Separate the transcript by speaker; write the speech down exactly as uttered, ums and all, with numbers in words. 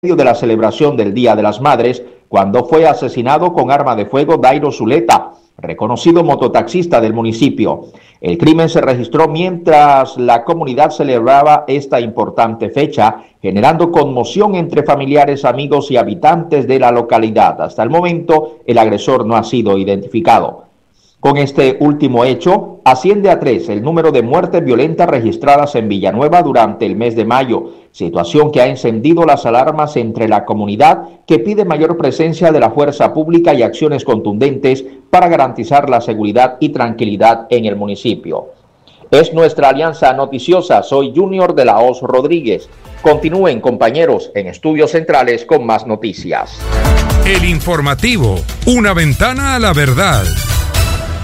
Speaker 1: de la celebración del Día de las Madres, cuando fue asesinado con arma de fuego Dairo Zuleta, reconocido mototaxista del municipio. El crimen se registró mientras la comunidad celebraba esta importante fecha, generando conmoción entre familiares, amigos y habitantes de la localidad. Hasta el momento, el agresor no ha sido identificado. Con este último hecho, asciende a tres el número de muertes violentas registradas en Villanueva durante el mes de mayo, situación que ha encendido las alarmas entre la comunidad, que pide mayor presencia de la fuerza pública y acciones contundentes para garantizar la seguridad y tranquilidad en el municipio. Es nuestra alianza noticiosa. Soy Junior de la Hoz Rodríguez. Continúen, compañeros, en Estudios Centrales con más noticias.
Speaker 2: El informativo, una ventana a la verdad.